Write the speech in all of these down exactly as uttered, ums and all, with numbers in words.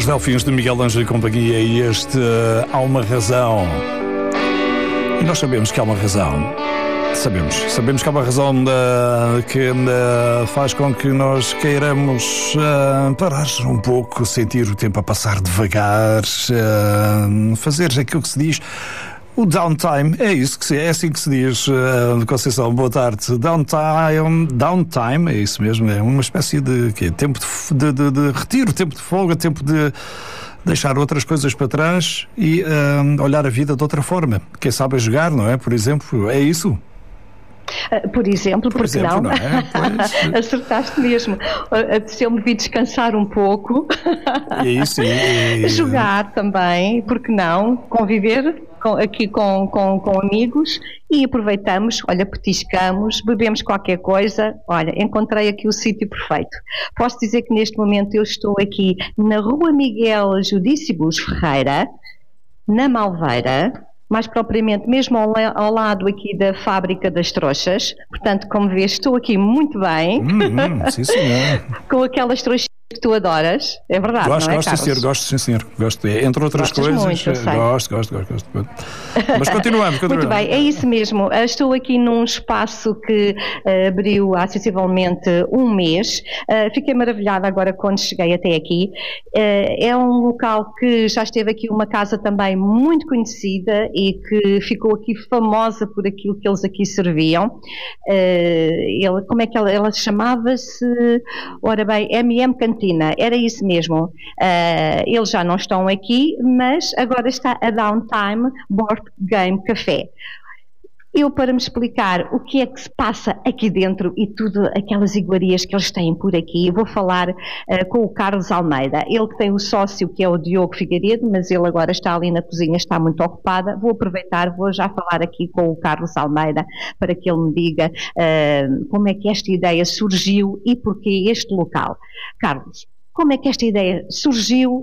Delfins de Miguel Ângelo e companhia, e este uh, Há uma Razão. E nós sabemos que há uma razão. Sabemos. Sabemos que há uma razão uh, que uh, faz com que nós queiramos uh, parar um pouco, sentir o tempo a passar devagar, uh, fazer aquilo que se diz o downtime. É isso que se, é assim que se diz, uh, Conceição. Boa tarde. Downtime, downtime, é isso mesmo, é uma espécie de quê? Tempo de, de, de, de retiro, tempo de folga, tempo de deixar outras coisas para trás e uh, olhar a vida de outra forma. Quem sabe jogar, não é? Por exemplo, é isso? Por exemplo, Por porque exemplo, não? não é? Pois... Acertaste mesmo. Se eu me vi descansar um pouco, é isso, e, e... jogar também, porque não? Conviver com, aqui com, com, com amigos e aproveitamos, olha, petiscamos, bebemos qualquer coisa. Olha, encontrei aqui o sítio perfeito. Posso dizer que neste momento eu estou aqui na Rua Miguel Judícibus Ferreira, na Malveira, mais propriamente mesmo ao, ao lado aqui da Fábrica das Trouxas. Portanto, como vês, estou aqui muito bem. Hum, hum, sim, senhor. Com aquelas trouxas que tu adoras. É verdade, gosto, não é, gosto, Carlos? Sim, senhor, gosto, sim, senhor. Gosto, entre outras Gostas coisas. Muito, eu sei. Gosto, gosto, gosto, gosto. Mas continuamos, continuamos. Muito bem, é isso mesmo. Estou aqui num espaço que uh, abriu há sensivelmente um mês. Uh, fiquei maravilhada agora quando cheguei até aqui. Uh, é um local que já esteve aqui uma casa também muito conhecida e que ficou aqui famosa por aquilo que eles aqui serviam. Uh, ele, como é que ela, ela chamava-se? Ora bem, M M Cantina. Era isso mesmo. Uh, eles já não estão aqui, mas agora está a Downtime Board Game Café. Eu, para me explicar o que é que se passa aqui dentro e tudo aquelas iguarias que eles têm por aqui, vou falar uh, com o Carlos Almeida. Ele que tem o sócio, que é o Diogo Figueiredo, mas ele agora está ali na cozinha, está muito ocupada. Vou aproveitar, vou já falar aqui com o Carlos Almeida para que ele me diga uh, como é que esta ideia surgiu e porquê este local. Carlos, como é que esta ideia surgiu?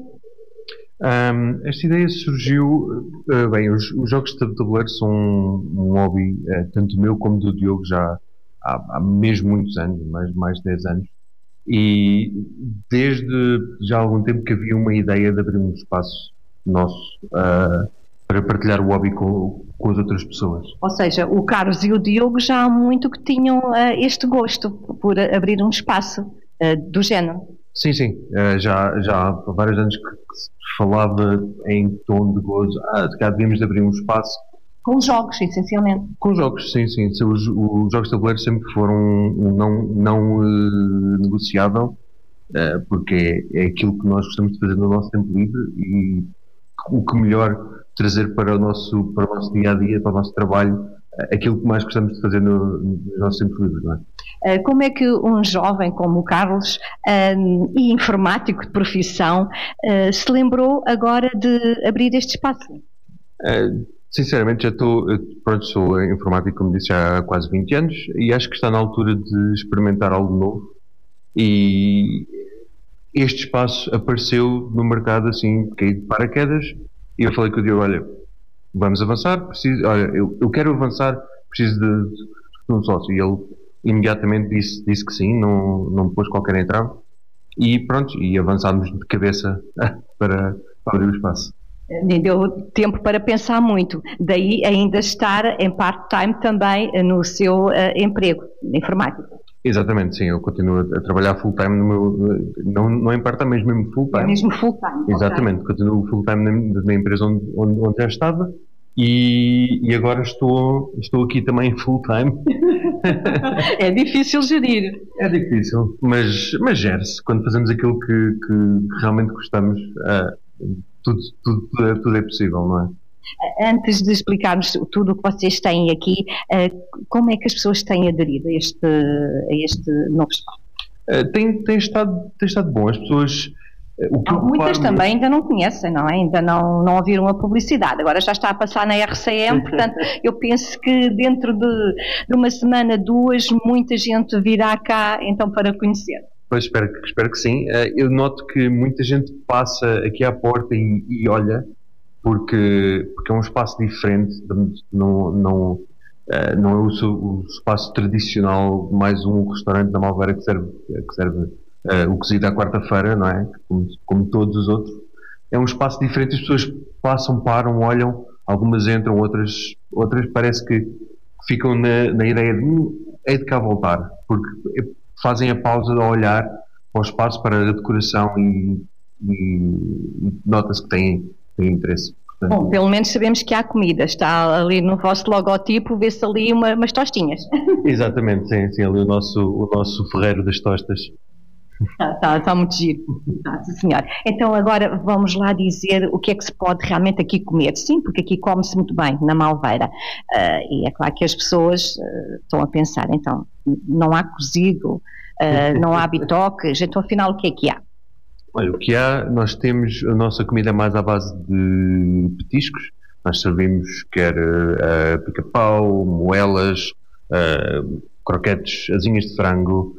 Um, esta ideia surgiu, uh, bem, os, os jogos de tabuleiro são um, um hobby, uh, tanto meu como do Diogo, já há, há mesmo muitos anos, mais, mais de dez anos, e desde já há algum tempo que havia uma ideia de abrir um espaço nosso uh, para partilhar o hobby com, com as outras pessoas. Ou seja, o Carlos e o Diogo já há muito que tinham uh, este gosto por abrir um espaço uh, do género. Sim, sim, uh, já, já há vários anos que, que se falava em tom de gozo, ah, se calhar devíamos de abrir um espaço. Com jogos, essencialmente. Com jogos, sim, sim. Os, os jogos de tabuleiro sempre foram um não, não uh, negociável, uh, porque é, é aquilo que nós gostamos de fazer no nosso tempo livre e o que melhor trazer para o nosso, para o nosso dia-a-dia, para o nosso trabalho, uh, aquilo que mais gostamos de fazer no, no nosso tempo livre, não é? Como é que um jovem como o Carlos, um, e informático de profissão, uh, se lembrou agora de abrir este espaço? Uh, sinceramente, já estou, pronto, sou informático, como disse, já há quase vinte anos e acho que está na altura de experimentar algo novo. E este espaço apareceu no mercado assim, caí de paraquedas, e eu falei com o Diogo, olha, vamos avançar, preciso, olha, eu, eu quero avançar, preciso de, de um sócio. E ele imediatamente disse, disse que sim, não, não pôs qualquer entrave e pronto, e avançámos de cabeça para, para abrir o espaço. Nem deu tempo para pensar muito, daí ainda estar em part-time também no seu uh, emprego de informática. Exatamente, sim, eu continuo a trabalhar full-time no meu, não, não em part-time, mas mesmo full-time. É mesmo full-time. Exatamente, okay. Continuo full-time na, na empresa onde, onde, onde já estava e, e agora estou, estou aqui também full-time. É difícil gerir. É difícil, mas, mas gere-se. Quando fazemos aquilo que, que realmente gostamos, uh, tudo, tudo, tudo, é, tudo é possível, não é? Antes de explicarmos tudo o que vocês têm aqui, uh, como é que as pessoas têm aderido a este, a este novo espaço? Uh, tem, tem, estado, tem estado bom. As pessoas... O que muitas também ainda não conhecem, não é? Ainda não, não ouviram a publicidade. Agora já está a passar na R C M, portanto, eu penso que dentro de, de uma semana, duas, muita gente virá cá, então, para conhecer. Pois, espero, espero que sim. Eu noto que muita gente passa aqui à porta e, e olha, porque, porque é um espaço diferente, não, não, não é o, o espaço tradicional, mais um restaurante da Malveira que serve, que serve Uh, o cozido à quarta-feira, não é? Como, como todos os outros. é um espaço diferente, as pessoas passam, param, olham, algumas entram, outras, outras parece que ficam na, na ideia de hum, é de cá voltar, porque fazem a pausa a olhar para o espaço, para a decoração e, e nota-se que têm, têm interesse. Portanto, bom, pelo menos sabemos que há comida, está ali no vosso logotipo, vê-se ali uma, umas tostinhas. Exatamente, sim, sim, ali o nosso, o nosso ferreiro das tostas. Está, está, está muito giro. Está, sim, senhor. Então agora vamos lá dizer o que é que se pode realmente aqui comer. Sim, porque aqui come-se muito bem, na Malveira. Uh, e é claro que as pessoas uh, estão a pensar, então, não há cozido, uh, não há bitoques, então afinal o que é que há? Olha, o que há, nós temos a nossa comida mais à base de petiscos. Nós servimos quer uh, pica-pau, moelas, uh, croquetes, asinhas de frango,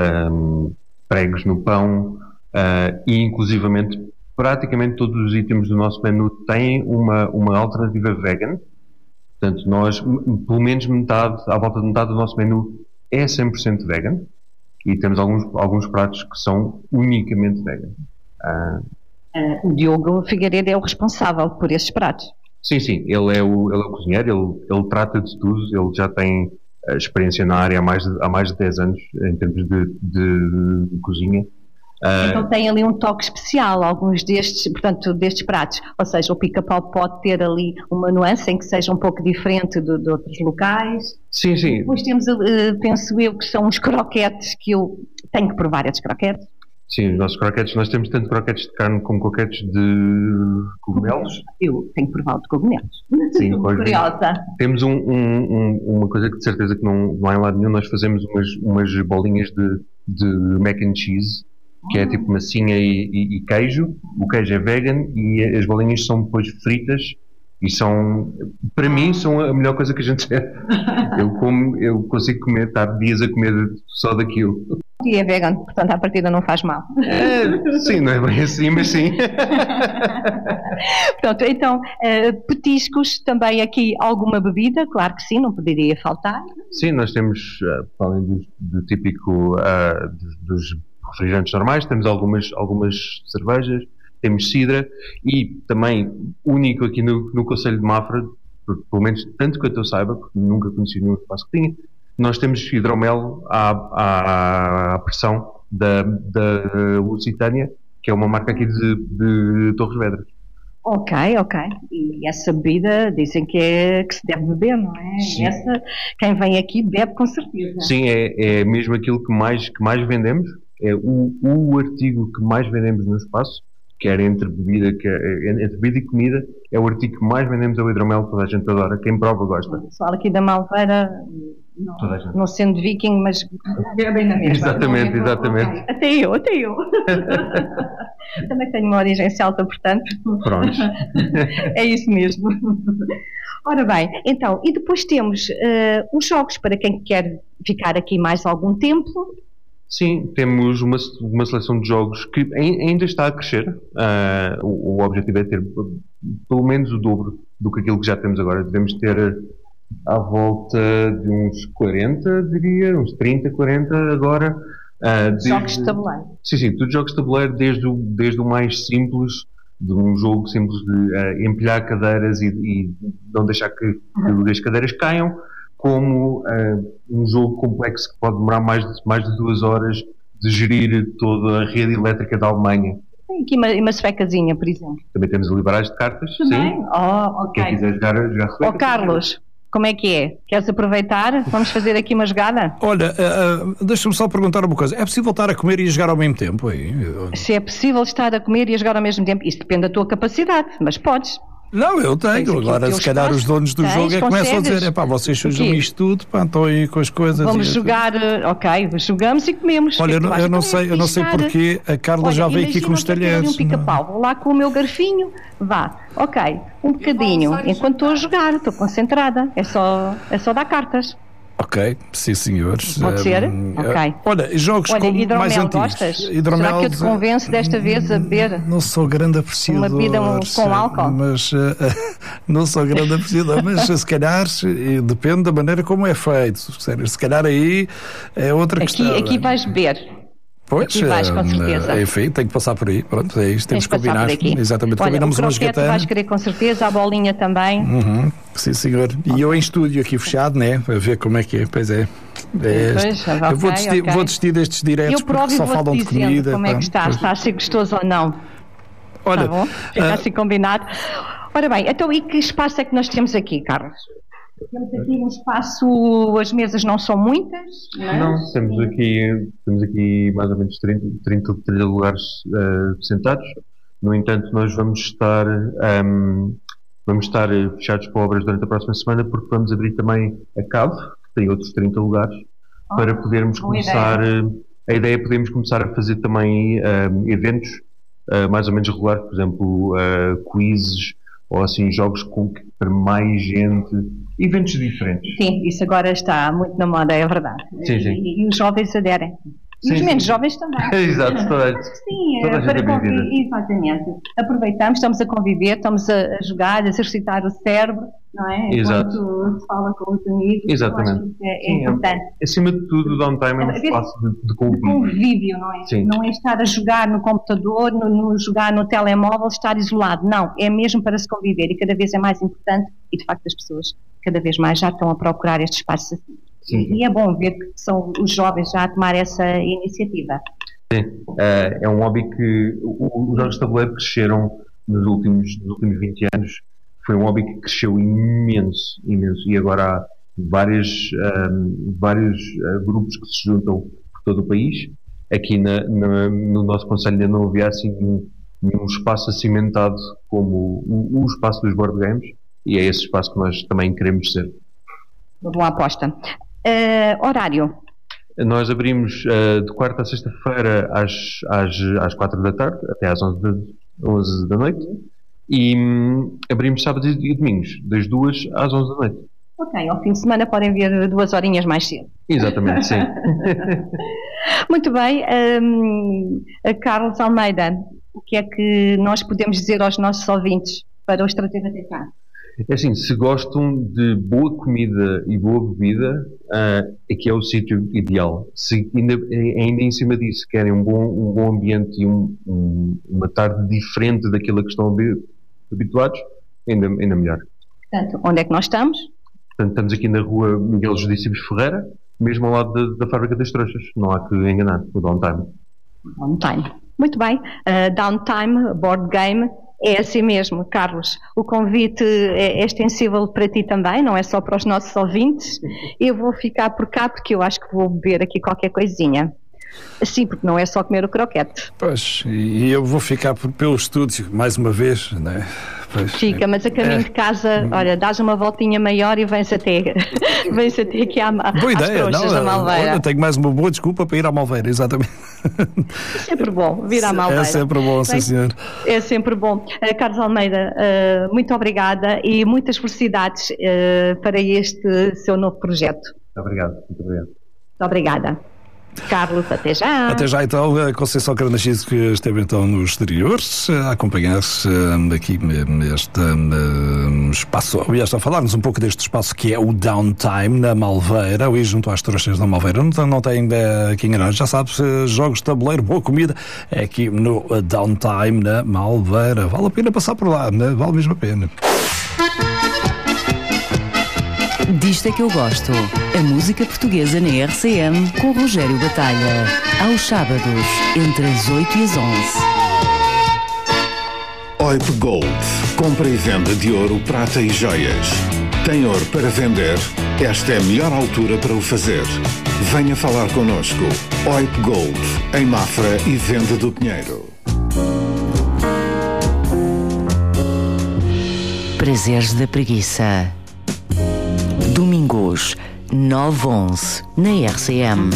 um, pregos no pão uh, e inclusivamente praticamente todos os itens do nosso menu têm uma, uma alternativa vegan. Portanto, nós, pelo menos metade, à volta de metade do nosso menu é cem por cento vegan. E temos alguns, alguns pratos que são unicamente vegan. Uh, uh, o Diogo Figueiredo é o responsável por esses pratos. Sim, sim. Ele é o, ele é o cozinheiro, ele, ele trata de tudo. Ele já tem uh, experiência na área há mais de, há mais de dez anos em termos de, de, de cozinha. Uh, então tem ali um toque especial, alguns destes, portanto, destes pratos. Ou seja, o pica-pau pode ter ali uma nuance em que seja um pouco diferente de, de outros locais. Sim, sim. Depois temos, uh, penso eu, que são os croquetes, que eu tenho que provar esses croquetes. Sim, os nossos croquetes, nós temos tanto croquetes de carne como croquetes de cogumelos. Eu tenho que provar o de cogumelos. Sim, estou curiosa. Temos um, um, um, uma coisa que de certeza que não, não há em lado nenhum, nós fazemos umas, umas bolinhas de, de mac and cheese, que é tipo massinha e, e, e queijo. O queijo é vegan e as bolinhas são depois fritas e são, para mim, são a melhor coisa que a gente serve. Eu, como, eu consigo comer, estar dias a comer só daquilo. E é vegan, portanto, à partida não faz mal. É, sim, não é bem assim, mas sim. Pronto, então, uh, petiscos, também aqui alguma bebida, claro que sim, não poderia faltar. Sim, nós temos, uh, além do, do típico uh, dos, dos refrigerantes normais, temos algumas, algumas cervejas, temos cidra e também único aqui no, no Concelho de Mafra, porque, pelo menos tanto quanto eu saiba, porque nunca conheci nenhum espaço que tinha, nós temos hidromel à, à, à pressão da, da Lusitânia, que é uma marca aqui de, de Torres Vedras. Ok, ok. E essa bebida dizem que, é, que se deve beber, não é? Sim. Essa, quem vem aqui bebe com certeza. Sim, é, é mesmo aquilo que mais, que mais vendemos, é o, o artigo que mais vendemos no espaço, quer entre bebida, quer, entre bebida e comida, é o artigo que mais vendemos, é o hidromel, toda a gente adora, quem prova gosta. O pessoal aqui da Malveira, não, não sendo viking, mas bebem na mesma. Exatamente, não, exatamente. Okay. Até eu, até eu. Também tenho uma origem celta, portanto. Pronto. É isso mesmo. Ora bem, então, e depois temos uh, os jogos para quem quer ficar aqui mais algum tempo. Sim, temos uma, uma seleção de jogos que ainda está a crescer. Uh, o, o objetivo é ter pelo menos o dobro do que aquilo que já temos agora. Devemos ter à volta de uns quarenta, diria, uns trinta, quarenta agora. Uh, desde, jogos de tabuleiro. Sim, sim, tudo jogos de tabuleiro, desde o, desde o mais simples, de um jogo simples de uh, empilhar cadeiras e, e não deixar que, que as cadeiras caiam, como uh, um jogo complexo que pode demorar mais de, mais de duas horas de gerir toda a rede elétrica da Alemanha. Tem aqui uma, uma suecazinha, por exemplo. Também temos ali baralhos de cartas. Também? Sim. Oh, ok. Quem quiser jogar, jogar Ó oh, Carlos, como é que é? Queres aproveitar? Vamos fazer aqui uma jogada? Olha, uh, uh, deixa-me só perguntar uma coisa. É possível estar a comer e a jogar ao mesmo tempo? Aí? Se é possível estar a comer e a jogar ao mesmo tempo, isso depende da tua capacidade, mas podes. Não, eu tenho. Agora, se calhar, os donos do tens, jogo é que começam a dizer: é pá, vocês sujam isto tudo, pá, estão aí com as coisas. Vamos jogar, ok, jogamos e comemos. Olha, eu, eu não sei, eu não sei porque a Carla Olha, já veio aqui com os talheres. Um pica-pau, vou lá com o meu garfinho, vá, ok, um bocadinho, enquanto estou a jogar, estou concentrada, é só, é só dar cartas. Ok, sim senhores. Pode ser? Um, ok. Olha, jogos Olha, como mais antigos. Gostas? Hidromel, será que eu te convenço desta vez a beber? Não sou grande apreciador. Uma bebida com álcool? Mas, uh, não sou grande apreciador, mas se calhar depende da maneira como é feito. Se calhar aí é outra aqui, questão. Aqui vais beber. Pois, aqui vais, com certeza. Enfim, tenho que passar por aí. Pronto, é isto, temos que combinar. Exatamente, olha, combinamos uma jogatina. Vais querer com certeza, a bolinha também. Uhum. Sim, senhor. E okay. eu em estúdio aqui fechado, né? A ver como é que é. Pois é. é pois, okay, eu vou desistir, okay. vou desistir destes diretos porque só falam de comida. Como é que está? Está a ser gostoso ou não? Olha, está bom? Fica uh, assim combinado. Ora bem, então e que espaço é que nós temos aqui, Carlos? Temos aqui um espaço, as mesas não são muitas, não é? Não, temos aqui, temos aqui mais ou menos trinta, trinta, trinta lugares uh, sentados. No entanto, nós vamos estar, um, vamos estar fechados para obras durante a próxima semana porque vamos abrir também a cave, que tem outros trinta lugares, oh, para podermos começar, ideia. a ideia é podermos começar a fazer também um, eventos uh, mais ou menos regulares, por exemplo, uh, quizzes, ou assim jogos com para mais gente, eventos diferentes. Sim, isso agora está muito na moda, é verdade. Sim, sim. E, e os jovens aderem. E sim, os menos sim. jovens também. Exato, toda, sim, toda para conviver. Exatamente. Aproveitamos, estamos a conviver, estamos a, a jogar, a exercitar o cérebro, não é? Exato. Enquanto se fala com os amigos. Exatamente. É, é sim, importante. É, acima de tudo, o downtime é um espaço de, de convívio. De convívio, não é? Sim. Não é estar a jogar no computador, no, no jogar no telemóvel, estar isolado. Não, é mesmo para se conviver e cada vez é mais importante e de facto as pessoas cada vez mais já estão a procurar estes espaços assim. Sim. E é bom ver que são os jovens já a tomar essa iniciativa. Sim, uh, é um hobby que os jogos de tabuleiro cresceram nos últimos, nos últimos vinte anos. Foi um hobby que cresceu imenso, imenso. E agora há várias, um, vários uh, grupos que se juntam por todo o país. Aqui na, na, no nosso concelho ainda não havia assim um, um espaço cimentado como o, o espaço dos board games. E é esse espaço que nós também queremos ser. Uma boa aposta. Uh, horário? Nós abrimos uh, de quarta a sexta-feira às, às, às quatro da tarde, até às onze da, onze da noite. E um, abrimos sábados e domingos, das duas às onze da noite. Ok, ao fim de semana podem vir duas horinhas mais cedo. Exatamente, sim. Muito bem. Um, Carlos Almeida, o que é que nós podemos dizer aos nossos ouvintes para os trazer até cá? É assim, se gostam de boa comida e boa bebida, uh, aqui é o sítio ideal. Se ainda, ainda em cima disso querem um bom, um bom ambiente e um, um, uma tarde diferente daquilo a que estão habituados, ainda, ainda melhor. Portanto, onde é que nós estamos? Portanto, estamos aqui na rua Miguel Judícios Ferreira, mesmo ao lado da, da Fábrica das Trouxas. Não há que enganar, o Downtime. Downtime. Muito bem. Uh, Downtime, board game. É assim mesmo, Carlos. O convite é extensível para ti também, não é só para os nossos ouvintes. Eu vou ficar por cá porque eu acho que vou beber aqui qualquer coisinha. Sim, porque não é só comer o croquete. Pois, e eu vou ficar por, pelo estúdio, mais uma vez, não é? Pois, Fica, mas a caminho é. de casa, olha, dás uma voltinha maior e vens até, vens até aqui à, boa às ideia, trouxas não, da Malveira. Olha, tenho mais uma boa desculpa para ir à Malveira, exatamente. É sempre bom vir à Malveira. É sempre bom, sim senhor. É sempre bom. Uh, Carlos Almeida, uh, muito obrigada e muitas felicidades uh, para este seu novo projeto. Muito obrigado, muito obrigado. Muito obrigada. Carlos, até já. Até já então, a Conceição Carnaxis, que esteve então no exterior a acompanhar-se aqui neste um, espaço, aliás, a falar-nos um pouco deste espaço que é o Downtime na Malveira, ali junto às Trouxas da Malveira. Não, não tem ainda que enganar, já sabe, jogos de tabuleiro, boa comida, é aqui no Downtime na Malveira. Vale a pena passar por lá, né? Vale mesmo a pena. Disto é que eu gosto. A música portuguesa na R C M com Rogério Batalha. Aos sábados, entre as oito e as onze. O I P Gold. Compra e venda de ouro, prata e joias. Tem ouro para vender? Esta é a melhor altura para o fazer. Venha falar connosco. O I P Gold. Em Mafra e Venda do Pinheiro. Prazeres da Preguiça. Domingos, nove a onze, na R C M.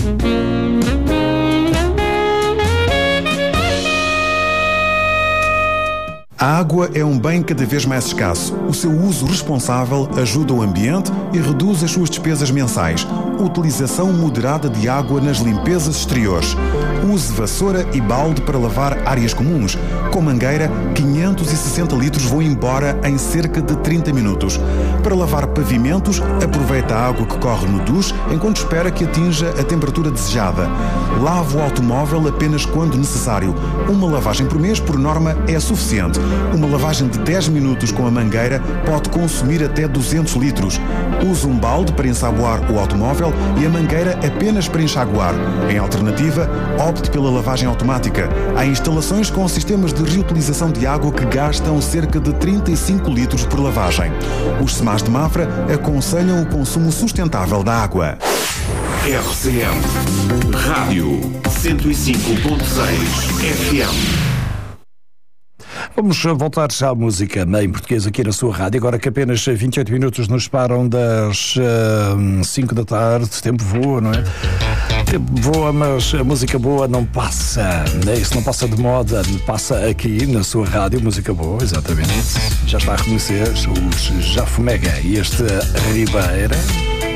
A água é um bem cada vez mais escasso. O seu uso responsável ajuda o ambiente e reduz as suas despesas mensais. Utilização moderada de água nas limpezas exteriores. Use vassoura e balde para lavar áreas comuns. Com mangueira, quinhentos e sessenta litros vão embora em cerca de trinta minutos. Para lavar pavimentos, aproveita a água que corre no duche enquanto espera que atinja a temperatura desejada. Lave o automóvel apenas quando necessário. Uma lavagem por mês, por norma, é suficiente. Uma lavagem de dez minutos com a mangueira pode consumir até duzentos litros. Use um balde para ensaboar o automóvel e a mangueira apenas para enxaguar. Em alternativa, opte pela lavagem automática. Há instalações com sistemas de reutilização de água que gastam cerca de trinta e cinco litros por lavagem. Os SEMAS de Mafra aconselham o consumo sustentável da água. R C M Rádio cento e cinco ponto seis F M. Vamos voltar já à música em português aqui na sua rádio, agora que apenas vinte e oito minutos nos param das uh, cinco da tarde. Tempo voa, não é? Tempo voa, mas a música boa não passa, né? Isso não passa de moda, passa aqui na sua rádio, música boa, exatamente. Já está a reconhecer os Jafomega e este Ribeira.